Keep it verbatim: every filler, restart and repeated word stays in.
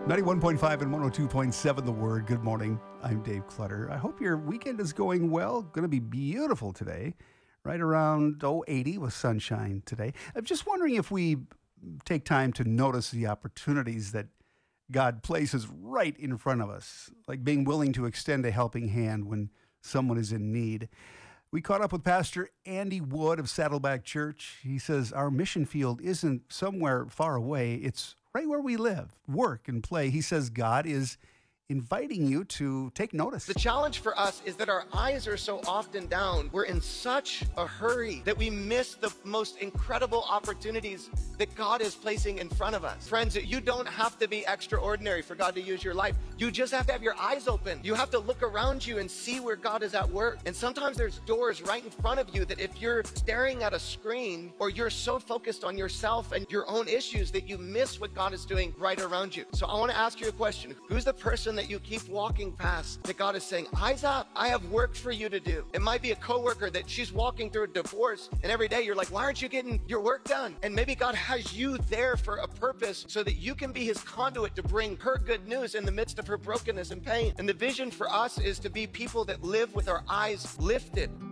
ninety-one point five and one oh two point seven The Word. Good morning. I'm Dave Clutter. I hope your weekend is going well. Going to be beautiful today. Right around oh eighty with sunshine today. I'm just wondering if we take time to notice the opportunities that God places right in front of us, like being willing to extend a helping hand when someone is in need. We caught up with Pastor Andy Wood of Saddleback Church. He says our mission field isn't somewhere far away. It's right where we live, work, and play. He says God is inviting you to take notice. The challenge for us is that our eyes are so often down. We're in such a hurry that we miss the most incredible opportunities that God is placing in front of us. Friends, you don't have to be extraordinary for God to use your life. You just have to have your eyes open. You have to look around you and see where God is at work. And sometimes there's doors right in front of you that if you're staring at a screen or you're so focused on yourself and your own issues that you miss what God is doing right around you. So I want to ask you a question. Who's the person that you keep walking past that God is saying, eyes up, I have work for you to do? It might be a coworker that she's walking through a divorce and every day you're like, why aren't you getting your work done? And maybe God has you there for a purpose so that you can be his conduit to bring her good news in the midst of her brokenness and pain. And the vision for us is to be people that live with our eyes lifted